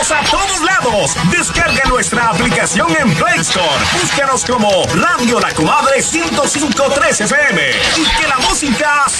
Estamos a todos lados. Descarga nuestra aplicación en Play Store. Búscanos como Radio La Comadre 105.3 FM y que la música